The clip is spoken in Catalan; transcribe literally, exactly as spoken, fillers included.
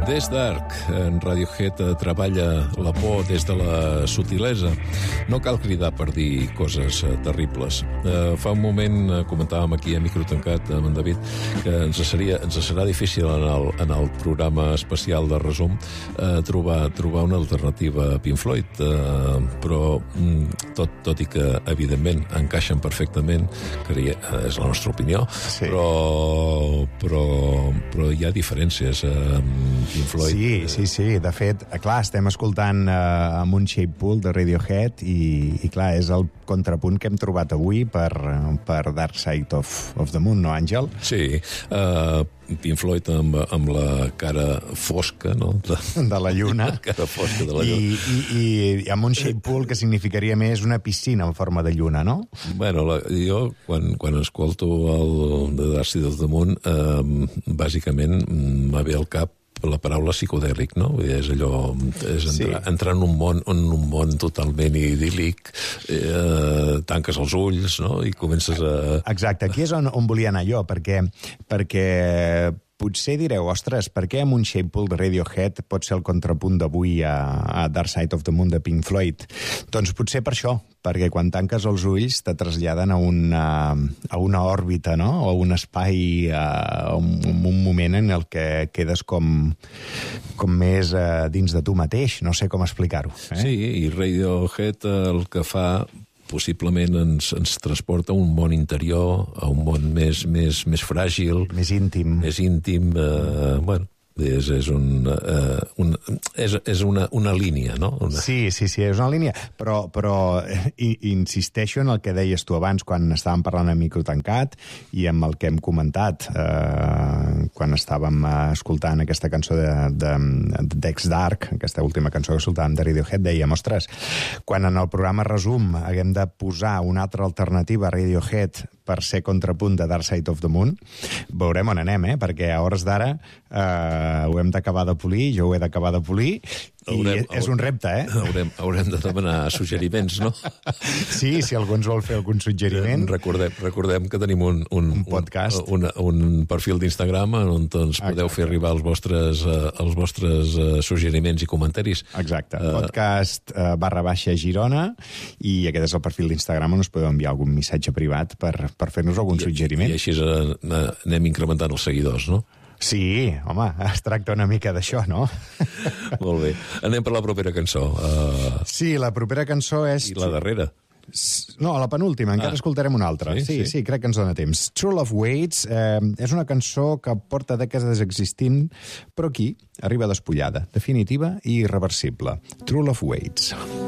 Des d'Arc, en Radiohead treballa la por des de la sutilesa. No cal cridar per dir coses terribles. Eh, fa un moment comentàvem aquí a micro tancat amb en David que ens, seria, ens serà difícil en el, en el programa especial de resum eh, trobar, trobar una alternativa a Pink Floyd, eh, però tot, tot i que evidentment encaixen perfectament, que és la nostra opinió, sí. però, però, però hi ha diferències amb Pink Floyd. Sí, sí, sí. De fet, clar, estem escoltant uh, Moonshaped Pool de Radiohead i, i clar, és el contrapunt que hem trobat avui per, per Dark Side of, of the Moon, no, Àngel? Sí, uh, Pink Floyd amb, amb la cara fosca, no? De, de la lluna. La cara fosca de la lluna. I, i, i amb un shape pool que significaria més una piscina en forma de lluna, no? Bueno, la, jo, quan, quan escolto el de Dark Side of the Moon, eh, bàsicament m'ha ve al cap la paraula psicodèlic, no? És allò, és entrar, sí. entrar en un món, en un món totalment idíl·lic, eh, tanques els ulls, no? I comences a... Exacte, aquí és on, on volia anar jo, perquè, perquè potser direu, ostres, per què Moonshaped Pool de Radiohead pot ser el contrapunt d'avui a, a Dark Side of the Moon de Pink Floyd? Doncs potser per això, perquè quan tanques els ulls te traslladen a una, a una òrbita, no? O a un espai, a un, un moment en el que quedes com, com més uh, dins de tu mateix. No sé com explicar-ho. Eh? Sí, i Radiohead el que fa possiblement ens, ens transporta a un món interior, a un món més, més, més fràgil. Més íntim. Més íntim, eh, bueno, és, és, un, uh, un, és, és una, una línia, no? Una... Sí, sí, sí, és una línia, però, però i, insisteixo en el que deies tu abans quan estàvem parlant a micro tancat i amb el que hem comentat eh, quan estàvem escoltant aquesta cançó de, de, de Dex Dark, aquesta última cançó que escoltàvem de Radiohead, dèiem, ostres, quan en el programa resum haguem de posar una altra alternativa a Radiohead per ser contrapunt de Dark Side of the Moon, veurem on anem, eh? Perquè a hores d'ara eh, ho hem d'acabar de polir, jo ho he d'acabar de polir, i haurem, és un repte, eh? Haurem, haurem de demanar suggeriments, no? Sí, si algú ens vol fer algun suggeriment... Recordem, recordem que tenim un, un, un podcast, un, un, un perfil d'Instagram on ens podeu Exacte. fer arribar els vostres, uh, els vostres uh, suggeriments i comentaris. Exacte, uh, podcast uh, barra baixa Girona, i aquest és el perfil d'Instagram on us podeu enviar algun missatge privat per, per fer-nos algun i, suggeriment. I així uh, anem incrementant els seguidors, no? Sí, home, es tracta una mica d'això, no? Molt bé. Anem per la propera cançó. Uh... Sí, la propera cançó és... I la darrera. No, la penúltima, encara ah. escoltarem una altra. Sí sí, sí, sí, crec que ens dona temps. True Love Waits eh, és una cançó que porta dècades existint, però aquí arriba despullada, definitiva i irreversible. True Love Waits.